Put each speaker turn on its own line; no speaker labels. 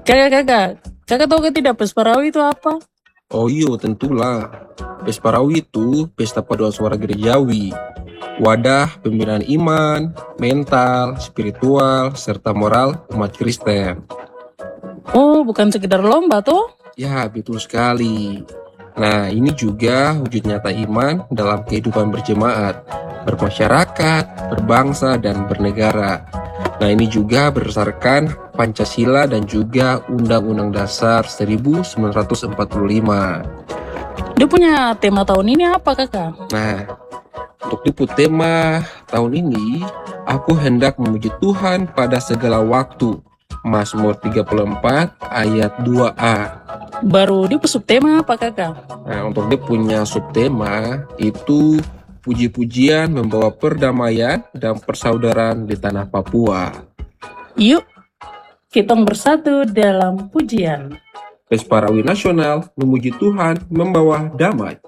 Kakak tahu kan tidak Pesparawi itu apa?
Oh iya, tentulah. Pesparawi itu pesta paduan suara gerejawi, wadah pembinaan iman, mental, spiritual, serta moral umat Kristen.
Oh, bukan sekedar lomba toh?
Ya, betul sekali. Nah, ini juga wujud nyata iman dalam kehidupan berjemaat, bermasyarakat, berbangsa, dan bernegara. Nah, ini juga berdasarkan Pancasila dan juga Undang-Undang Dasar 1945.
Dia punya tema tahun ini apa kakak?
Nah, untuk liput tema tahun ini, aku hendak memuji Tuhan pada segala waktu. Mazmur 34 ayat 2a.
Baru dia subtema apa kakak?
Nah, untuk dia punya subtema itu puji-pujian membawa perdamaian dan persaudaraan di tanah Papua.
Yuk, kita bersatu dalam pujian.
Pesparawi Nasional memuji Tuhan membawa damai.